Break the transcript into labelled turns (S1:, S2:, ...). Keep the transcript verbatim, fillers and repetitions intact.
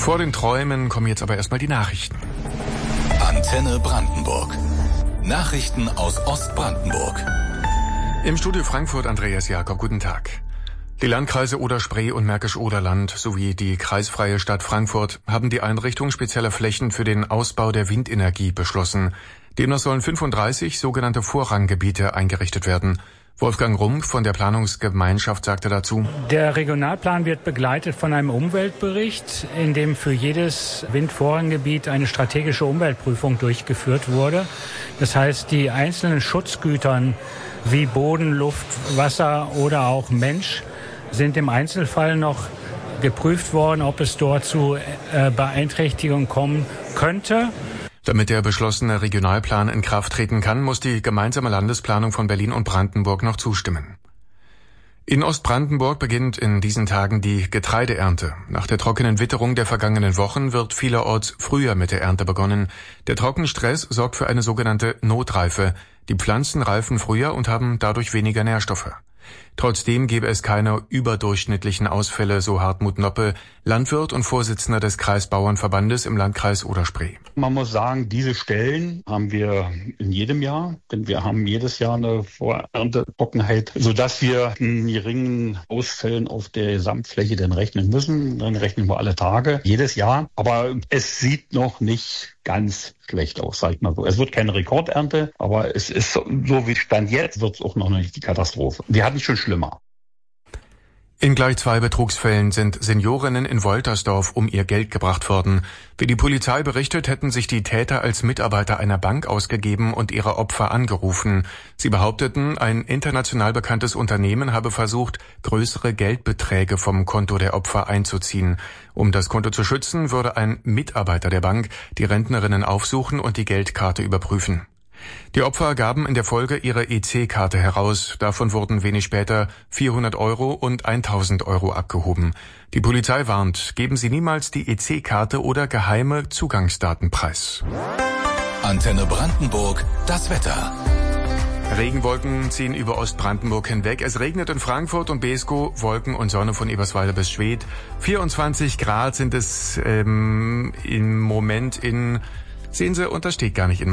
S1: Vor den Träumen kommen jetzt aber erstmal die Nachrichten.
S2: Antenne Brandenburg. Nachrichten aus Ostbrandenburg.
S1: Im Studio Frankfurt Andreas Jakob, guten Tag. Die Landkreise Oder-Spree und Märkisch-Oderland sowie die kreisfreie Stadt Frankfurt haben die Einrichtung spezieller Flächen für den Ausbau der Windenergie beschlossen. Demnach sollen fünfunddreißig sogenannte Vorranggebiete eingerichtet werden. Wolfgang Rump von der Planungsgemeinschaft sagte dazu:
S3: Der Regionalplan wird begleitet von einem Umweltbericht, in dem für jedes Windvorranggebiet eine strategische Umweltprüfung durchgeführt wurde. Das heißt, die einzelnen Schutzgütern wie Boden, Luft, Wasser oder auch Mensch sind im Einzelfall noch geprüft worden, ob es dort zu äh, Beeinträchtigungen kommen könnte.
S1: Damit der beschlossene Regionalplan in Kraft treten kann, muss die gemeinsame Landesplanung von Berlin und Brandenburg noch zustimmen. In Ostbrandenburg beginnt in diesen Tagen die Getreideernte. Nach der trockenen Witterung der vergangenen Wochen wird vielerorts früher mit der Ernte begonnen. Der Trockenstress sorgt für eine sogenannte Notreife. Die Pflanzen reifen früher und haben dadurch weniger Nährstoffe. Trotzdem gebe es keine überdurchschnittlichen Ausfälle, so Hartmut Noppe, Landwirt und Vorsitzender des Kreisbauernverbandes im Landkreis Oder-Spree.
S4: Man muss sagen, diese Stellen haben wir in jedem Jahr, denn wir haben jedes Jahr eine Vorerntetrockenheit, sodass wir in geringen Ausfällen auf der Gesamtfläche dann rechnen müssen. Dann rechnen wir alle Tage, jedes Jahr. Aber es sieht noch nicht ganz schlecht aus, sag ich mal so. Es wird keine Rekordernte, aber es ist so, so wie Stand jetzt, wird es auch noch nicht die Katastrophe. Wir hatten schon schlimmer.
S1: In gleich zwei Betrugsfällen sind Seniorinnen in Woltersdorf um ihr Geld gebracht worden. Wie die Polizei berichtet, hätten sich die Täter als Mitarbeiter einer Bank ausgegeben und ihre Opfer angerufen. Sie behaupteten, ein international bekanntes Unternehmen habe versucht, größere Geldbeträge vom Konto der Opfer einzuziehen. Um das Konto zu schützen, würde ein Mitarbeiter der Bank die Rentnerinnen aufsuchen und die Geldkarte überprüfen. Die Opfer gaben in der Folge ihre E C-Karte heraus. Davon wurden wenig später vierhundert Euro und tausend Euro abgehoben. Die Polizei warnt, geben Sie niemals die E C-Karte oder geheime Zugangsdaten preis.
S2: Antenne Brandenburg, das Wetter.
S1: Regenwolken ziehen über Ostbrandenburg hinweg. Es regnet in Frankfurt und Beeskow, Wolken und Sonne von Eberswalde bis Schwedt. vierundzwanzig Grad sind es ähm, im Moment in... Sehen Sie, und das steht gar nicht in